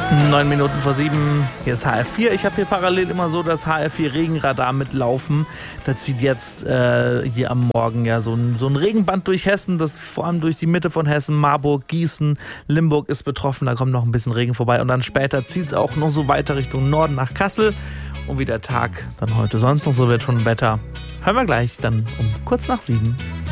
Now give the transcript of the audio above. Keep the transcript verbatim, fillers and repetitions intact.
Neun Minuten vor sieben, hier ist H F vier. Ich habe hier parallel immer so das H F vier Regenradar mitlaufen. Da zieht jetzt äh, hier am Morgen ja so ein, so ein Regenband durch Hessen, das vor allem durch die Mitte von Hessen, Marburg, Gießen, Limburg ist betroffen. Da kommt noch ein bisschen Regen vorbei und dann später zieht es auch noch so weiter Richtung Norden nach Kassel. Und wie der Tag dann heute sonst noch so wird von Wetter, hören wir gleich dann um kurz nach sieben.